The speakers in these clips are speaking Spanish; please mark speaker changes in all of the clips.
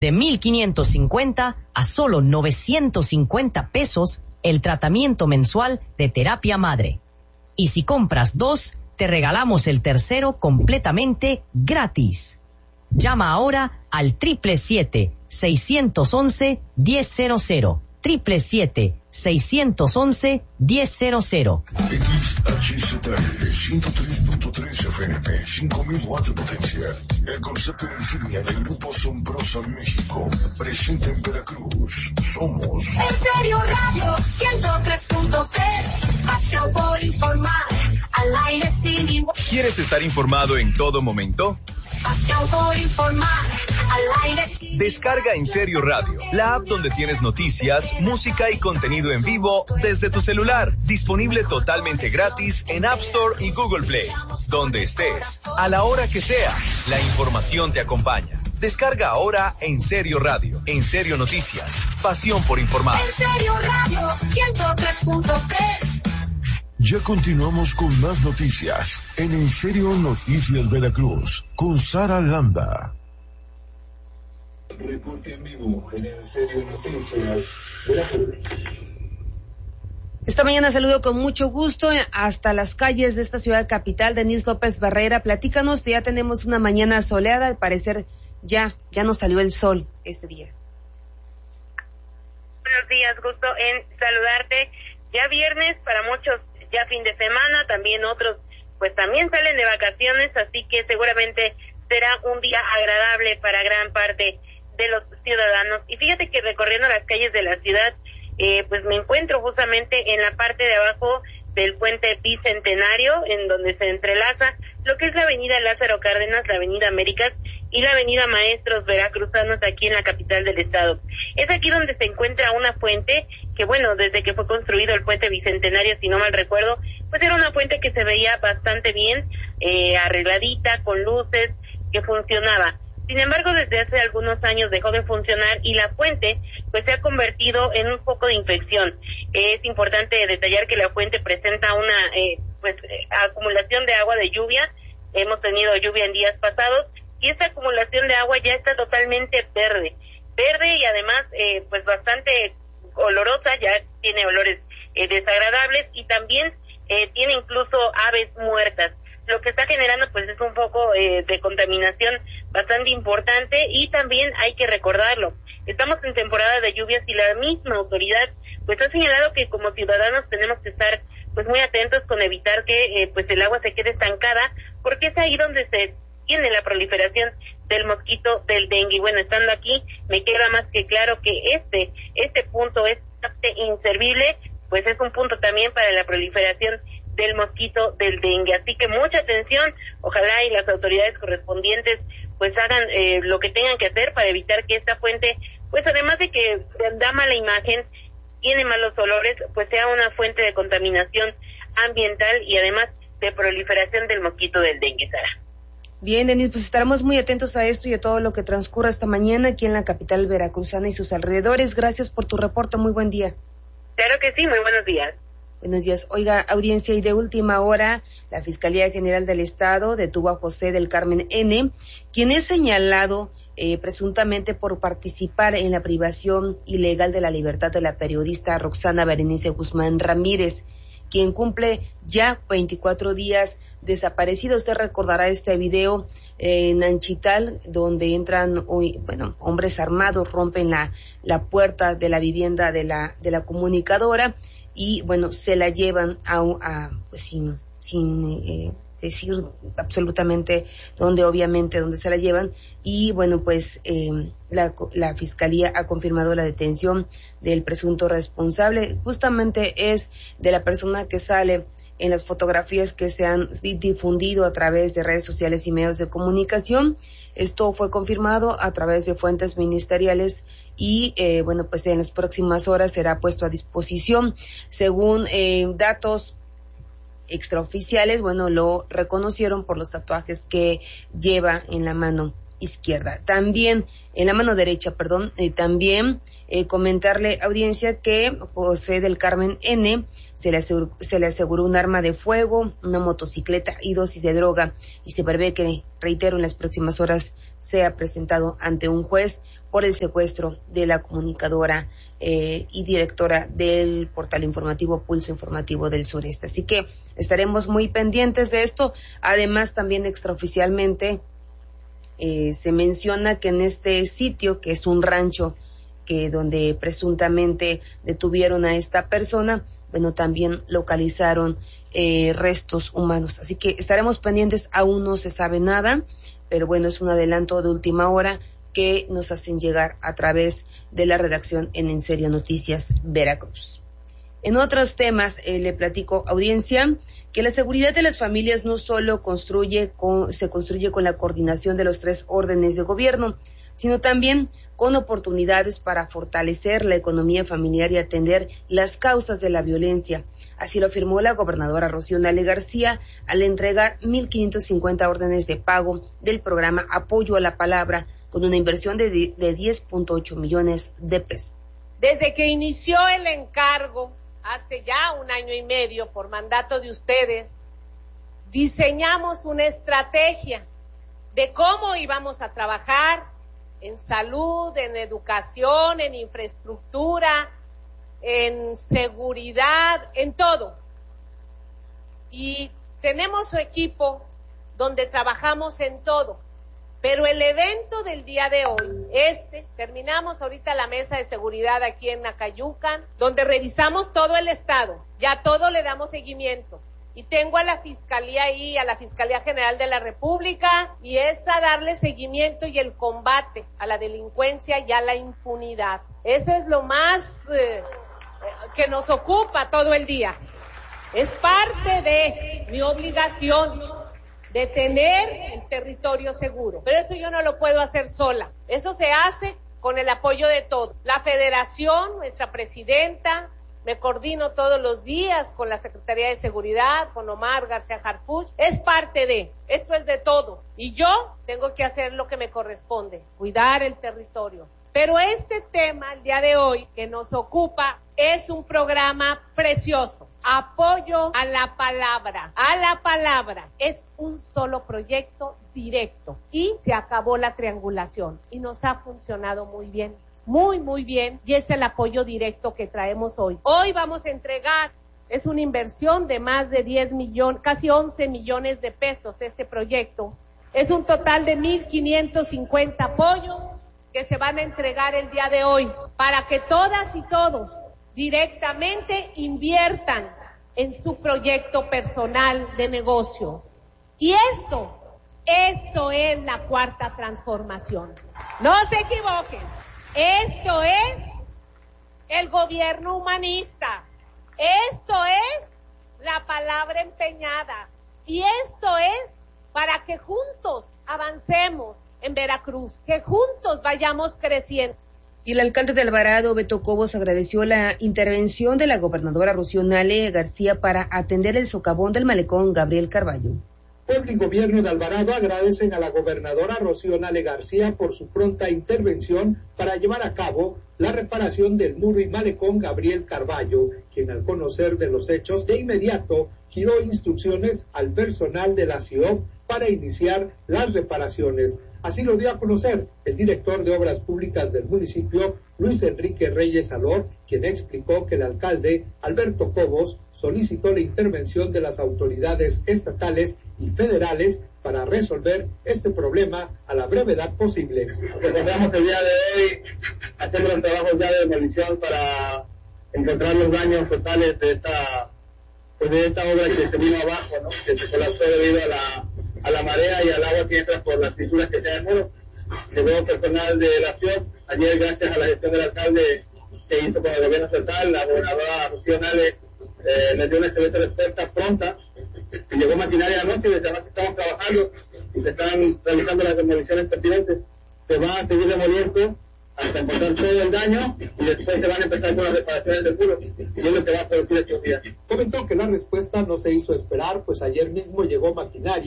Speaker 1: De 1,550 a solo 950 pesos el tratamiento mensual de terapia madre. Y si compras 2, te regalamos el tercero completamente gratis. Llama ahora al 777-611-1000. 777-611-1000.
Speaker 2: XHZL 103.3 FM, 5000 watts de potencia. El concepto insignia del Grupo Asombrosa México, presente en Veracruz. Somos
Speaker 3: En Serio Radio 103.3, pasión por informar, al aire sin igual.
Speaker 4: ¿Quieres estar informado en todo momento?
Speaker 3: Pasión por informar, al aire sin
Speaker 4: Descarga En Serio Radio, la app donde tienes noticias, música y contenido en vivo desde tu celular. Disponible totalmente gratis en App Store y Google Play. Donde estés, a la hora que sea, la información te acompaña. Descarga ahora En Serio Radio, En Serio Noticias, pasión por informar.
Speaker 3: En Serio Radio 103.3.
Speaker 2: Ya continuamos con más noticias en Serio Noticias Veracruz con Sara Landa. Reporte en vivo en Serio Noticias Veracruz.
Speaker 5: Esta mañana saludo con mucho gusto hasta las calles de esta ciudad capital. Denise López Barrera, platícanos, ya tenemos una mañana soleada, al parecer ya nos salió el sol este día.
Speaker 6: Buenos días, gusto en saludarte. Ya viernes, para muchos ya fin de semana, también otros pues también salen de vacaciones, así que seguramente será un día agradable para gran parte de los ciudadanos. Y fíjate que recorriendo las calles de la ciudad, pues me encuentro justamente en la parte de abajo del puente Bicentenario, en donde se entrelaza lo que es la avenida Lázaro Cárdenas, la avenida Américas y la avenida Maestros Veracruzanos aquí en la capital del estado. Es aquí donde se encuentra una fuente que, bueno, desde que fue construido el puente Bicentenario, si no mal recuerdo, pues era una fuente que se veía bastante bien, arregladita, con luces, que funcionaba. Sin embargo, desde hace algunos años dejó de funcionar y la fuente pues se ha convertido en un foco de infección. Es importante detallar que la fuente presenta una acumulación de agua de lluvia. Hemos tenido lluvia en días pasados y esta acumulación de agua ya está totalmente verde y además pues bastante olorosa, ya tiene olores desagradables y también tiene incluso aves muertas. Lo que está generando pues es un foco de contaminación bastante importante y también hay que recordarlo. Estamos en temporada de lluvias y la misma autoridad pues ha señalado que como ciudadanos tenemos que estar pues muy atentos con evitar que pues el agua se quede estancada, porque es ahí donde se tiene la proliferación del mosquito del dengue. Y bueno, estando aquí me queda más que claro que este punto es inservible, pues es un punto también para la proliferación del mosquito del dengue. Así que mucha atención, ojalá y las autoridades correspondientes pues hagan lo que tengan que hacer para evitar que esta fuente, pues además de que da mala imagen, tiene malos olores, pues sea una fuente de contaminación ambiental y además de proliferación del mosquito del dengue, Sara.
Speaker 5: Bien, Denise, pues estaremos muy atentos a esto y a todo lo que transcurra esta mañana aquí en la capital veracruzana y sus alrededores. Gracias por tu reporte, muy buen día.
Speaker 6: Claro que sí, muy buenos días.
Speaker 5: Buenos días. Oiga, audiencia, y de última hora, la Fiscalía General del Estado detuvo a José del Carmen N., quien es señalado presuntamente por participar en la privación ilegal de la libertad de la periodista Roxana Berenice Guzmán Ramírez, quien cumple ya 24 días desaparecida. Usted recordará este video en Anchital, donde entran hombres armados, rompen la puerta de la vivienda de la comunicadora y se la llevan pues sin decir absolutamente dónde se la llevan. Y la Fiscalía ha confirmado la detención del presunto responsable. Justamente es de la persona que sale en las fotografías que se han difundido a través de redes sociales y medios de comunicación. Esto fue confirmado a través de fuentes ministeriales y en las próximas horas será puesto a disposición. Según datos extraoficiales, lo reconocieron por los tatuajes que lleva en la mano izquierda. También, en la mano derecha, comentarle, audiencia, que José del Carmen N. se le aseguró un arma de fuego, una motocicleta y dosis de droga, y se prevé que, reitero, en las próximas horas sea presentado ante un juez por el secuestro de la comunicadora y directora del portal informativo Pulso Informativo del Sureste. Así que estaremos muy pendientes de esto. Además, también extraoficialmente se menciona que en este sitio, que es un rancho donde presuntamente detuvieron a esta persona, bueno, también localizaron restos humanos. Así que estaremos pendientes, aún no se sabe nada, pero bueno, es un adelanto de última hora que nos hacen llegar a través de la redacción En Serio Noticias Veracruz. En otros temas, le platico, audiencia, que la seguridad de las familias no solo se construye con la coordinación de los 3 órdenes de gobierno, sino también con oportunidades para fortalecer la economía familiar y atender las causas de la violencia. Así lo afirmó la gobernadora Rocío Nale García al entregar 1,550 órdenes de pago del programa Apoyo a la Palabra, con una inversión de 10.8 millones de pesos.
Speaker 7: Desde que inició el encargo, hace ya 1 año y medio, por mandato de ustedes, diseñamos una estrategia de cómo íbamos a trabajar en salud, en educación, en infraestructura, en seguridad, en todo. Y tenemos su equipo donde trabajamos en todo. Pero el evento del día de hoy, terminamos ahorita la mesa de seguridad aquí en Acayucan, donde revisamos todo el estado, ya todo le damos seguimiento. Y tengo a la Fiscalía ahí, a la Fiscalía General de la República, y es a darle seguimiento y el combate a la delincuencia y a la impunidad. Eso es lo más que nos ocupa todo el día. Es parte de mi obligación de tener el territorio seguro. Pero eso yo no lo puedo hacer sola. Eso se hace con el apoyo de todos. La Federación, nuestra presidenta, me coordino todos los días con la Secretaría de Seguridad, con Omar García Harfuch. Es parte de, esto es de todos. Y yo tengo que hacer lo que me corresponde, cuidar el territorio. Pero este tema, el día de hoy, que nos ocupa, es un programa precioso. Apoyo a la palabra. A la palabra. Es un solo proyecto directo. Y se acabó la triangulación. Y nos ha funcionado muy bien. Muy, muy bien. Y es el apoyo directo que traemos hoy. Hoy vamos a entregar, es una inversión de más de 10 millones, casi 11 millones de pesos este proyecto. Es un total de 1,550 apoyos que se van a entregar el día de hoy para que todas y todos directamente inviertan en su proyecto personal de negocio. Y esto es la cuarta transformación. No se equivoquen. Esto es el gobierno humanista. Esto es la palabra empeñada. Y esto es para que juntos avancemos en Veracruz, que juntos vayamos creciendo.
Speaker 5: Y el alcalde de Alvarado, Beto Cobos, agradeció la intervención de la gobernadora Rocío Nale García para atender el socavón del malecón Gabriel Carballo.
Speaker 8: Pueblo y gobierno de Alvarado agradecen a la gobernadora Rocío Nale García por su pronta intervención para llevar a cabo la reparación del muro y malecón Gabriel Carballo, quien al conocer de los hechos de inmediato giró instrucciones al personal de la CIOP para iniciar las reparaciones. Así lo dio a conocer el director de Obras Públicas del municipio, Luis Enrique Reyes Alor, quien explicó que el alcalde, Alberto Cobos, solicitó la intervención de las autoridades estatales y federales para resolver este problema a la brevedad posible.
Speaker 9: Recordamos el día de hoy haciendo los trabajos ya de demolición para encontrar los daños totales de esta obra que se vino abajo, ¿no? Que se colapsó debido a la marea y al agua que entra por las fisuras que tiene el muro. Llegó personal de la CIOP, ayer gracias a la gestión del alcalde que hizo con el gobierno estatal, la gobernadora Rocío Nale les dio una excelente respuesta pronta, y llegó maquinaria anoche, desde anoche estamos trabajando y se están realizando las demoliciones pertinentes. Se va a seguir demoliendo hasta encontrar todo el daño y después se van a empezar con las reparaciones del muro, y es lo que va a producir estos días.
Speaker 8: Comentó que la respuesta no se hizo esperar, pues ayer mismo llegó maquinaria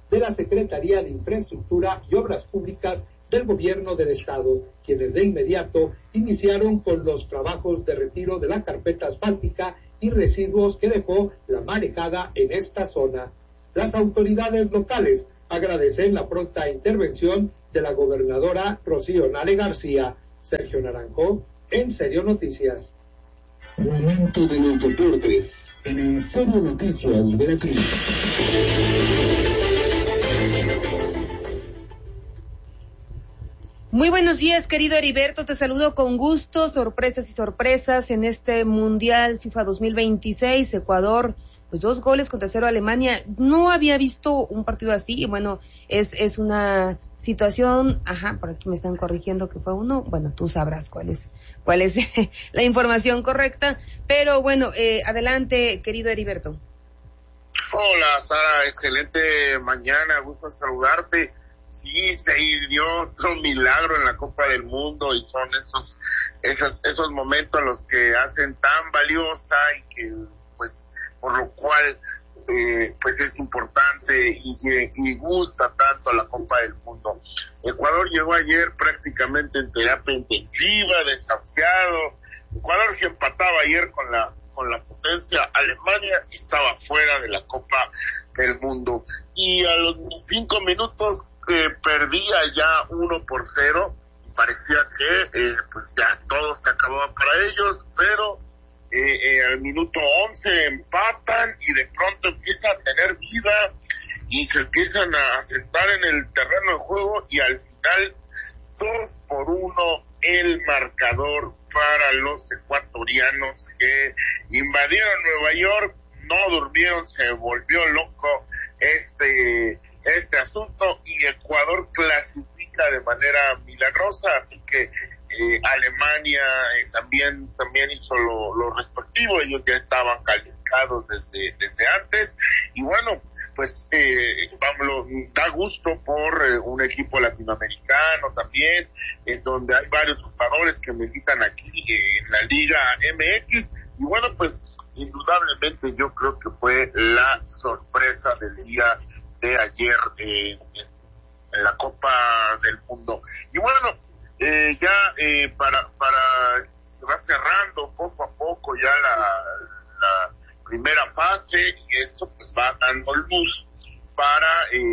Speaker 8: de la Secretaría de Infraestructura y Obras Públicas del Gobierno del Estado, quienes de inmediato iniciaron con los trabajos de retiro de la carpeta asfáltica y residuos que dejó la marejada en esta zona. Las autoridades locales agradecen la pronta intervención de la gobernadora Rocío Nale García. Sergio Naranjo, En Serio Noticias.
Speaker 2: Momento de los deportes en En Serio Noticias Veracruz.
Speaker 5: Muy buenos días, querido Heriberto, te saludo con gusto. Sorpresas y sorpresas en este Mundial FIFA 2026, Ecuador, pues 2 goles contra 0 Alemania. No había visto un partido así, y bueno, es una situación, por aquí me están corrigiendo que fue 1, bueno, tú sabrás cuál es la información correcta, pero bueno, adelante, querido Heriberto.
Speaker 10: Hola, Sara, excelente mañana, gusto saludarte. Sí, se dio otro milagro en la Copa del Mundo y son esos momentos los que hacen tan valiosa y que, pues, por lo cual, pues es importante y gusta tanto la Copa del Mundo. Ecuador llegó ayer prácticamente en terapia intensiva, desahuciado. Ecuador se empataba ayer con la potencia Alemania y estaba fuera de la Copa del Mundo. Y a los 5 minutos perdía ya 1-0 y parecía que pues ya todo se acababa para ellos, pero al minuto 11 empatan y de pronto empieza a tener vida y se empiezan a sentar en el terreno de juego y al final 2-1 el marcador para los ecuatorianos que invadieron Nueva York, no durmieron, se volvió loco este asunto y Ecuador clasifica de manera milagrosa, así que Alemania también hizo lo respectivo, ellos ya estaban calificados desde antes y bueno, pues da gusto por un equipo latinoamericano también, en donde hay varios jugadores que militan aquí en la Liga MX y bueno, pues indudablemente yo creo que fue la sorpresa del día de ayer en la Copa del Mundo. Y bueno, para se va cerrando poco a poco ya la primera fase y esto pues va dando luz para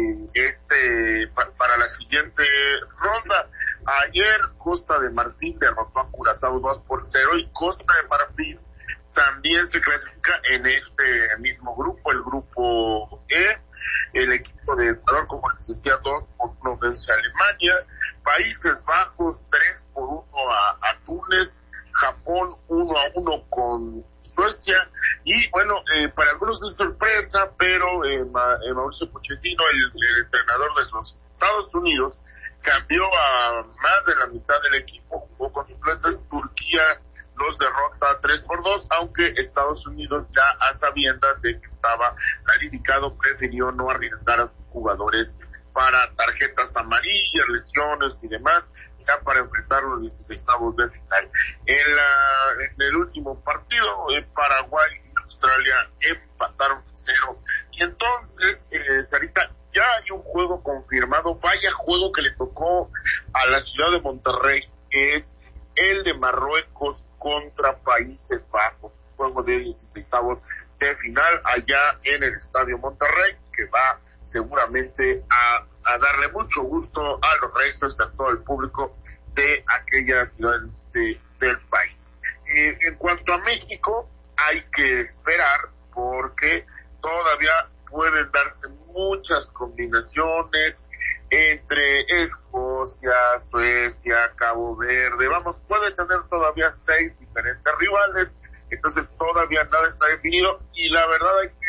Speaker 10: para la siguiente ronda. Ayer Costa de Marfil derrotó a Curazao 2-0 y Costa de Marfil también se clasifica en este mismo grupo, el grupo E. El equipo de Ecuador, como les decía, 2-1 vence a Alemania, Países Bajos 3-1 a Túnez, Japón 1-1 con Suecia, y bueno, para algunos de sorpresa, pero Mauricio Pochettino, el entrenador de los Estados Unidos, cambió a más de la mitad del equipo, jugó con suplentes. Turquía los derrota 3-2, aunque Estados Unidos, ya a sabiendas de que estaba calificado, prefirió no arriesgar a sus jugadores para tarjetas amarillas, lesiones y demás, ya para enfrentar los 16avos de final. En el último partido, Paraguay y Australia empataron 0. Y entonces, Sarita, ya hay un juego confirmado, vaya juego que le tocó a la ciudad de Monterrey, que es el de Marruecos contra Países Bajos, juego de 16avos de final allá en el Estadio Monterrey, que va seguramente a darle mucho gusto a los regios, a todo el público de aquella ciudad del país. En cuanto a México, hay que esperar porque todavía pueden darse muchas combinaciones entre Escocia, Suecia, Cabo Verde, puede tener todavía 6 diferentes rivales, entonces todavía nada está definido y la verdad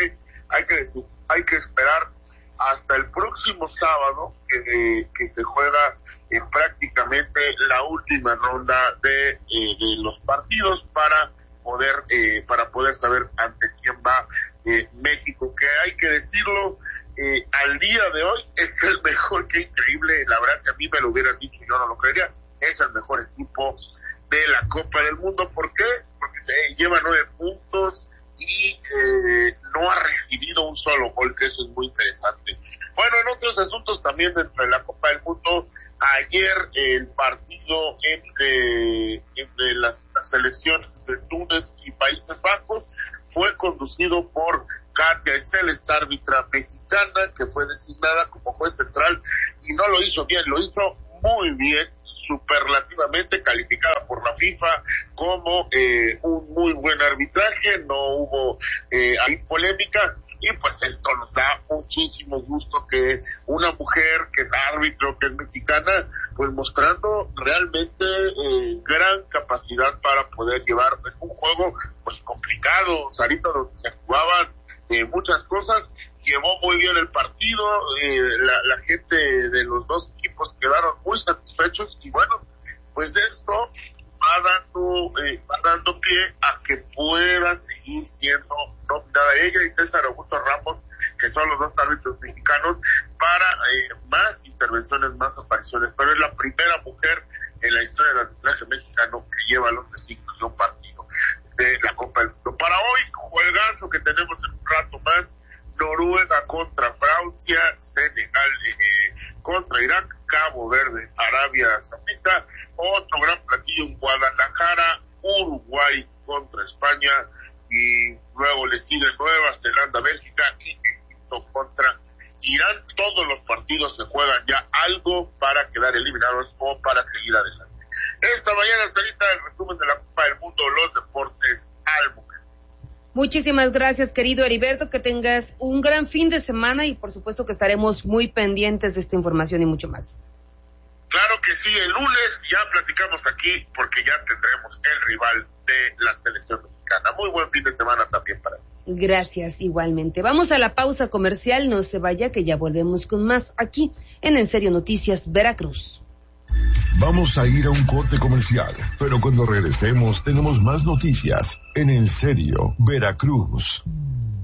Speaker 10: hay que esperar hasta el próximo sábado que se juega prácticamente la última ronda de los partidos para poder saber ante quién va México, que hay que decirlo, al día de hoy es el mejor, qué increíble, la verdad que a mí me lo hubieran dicho y yo no lo creería, es el mejor equipo de la Copa del Mundo. ¿Por qué? Porque lleva 9 puntos y no ha recibido un solo gol, que eso es muy interesante. Bueno, en otros asuntos también dentro de la Copa del Mundo, ayer el partido entre las selecciones de Túnez y Países Bajos fue conducido por Katia Itzel, esta árbitra mexicana que fue designada como juez central y no lo hizo bien, lo hizo muy bien, superlativamente calificada por la FIFA como un muy buen arbitraje, no hubo ahí polémica. Y pues esto nos da muchísimo gusto que una mujer que es árbitro, que es mexicana, pues mostrando realmente gran capacidad para poder llevar un juego pues complicado, Sarita, donde se jugaban muchas cosas, llevó muy bien el partido, la gente de los dos equipos quedaron muy satisfechos y bueno, pues esto va dando pie a que pueda seguir siendo nominada ella y César Augusto Ramos, que son los dos árbitros mexicanos, para más intervenciones, más apariciones, pero es la primera mujer en la historia del arbitraje mexicano que lleva los designios de un partido de la Copa del Mundo. Para hoy, juegazo que tenemos en un rato más, Noruega contra Francia, Senegal contra Irak, Cabo Verde, Arabia Saudita, otro gran platillo en Guadalajara, Uruguay contra España, y luego le sigue Nueva Zelanda, Bélgica y Egipto contra Irán. Todos los partidos se juegan ya algo para quedar eliminados o para seguir adelante. Esta mañana, Sarita, el resumen de la Copa del Mundo, los deportes al mujer.
Speaker 5: Muchísimas gracias, querido Heriberto, que tengas un gran fin de semana y por supuesto que estaremos muy pendientes de esta información y mucho más.
Speaker 10: Claro que sí, el lunes ya platicamos aquí porque ya tendremos el rival de la selección mexicana. Muy buen fin de semana también para ti.
Speaker 5: Gracias, igualmente. Vamos a la pausa comercial, no se vaya que ya volvemos con más aquí en Serio Noticias Veracruz.
Speaker 2: Vamos a ir a un corte comercial, pero cuando regresemos tenemos más noticias en Serio Veracruz.